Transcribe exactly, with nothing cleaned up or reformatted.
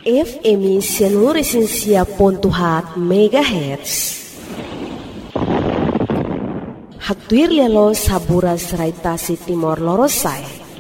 F M Seluruh Pontuhat Megahertz. Haktuir lelo sabura seraitasi Timor Lorosai.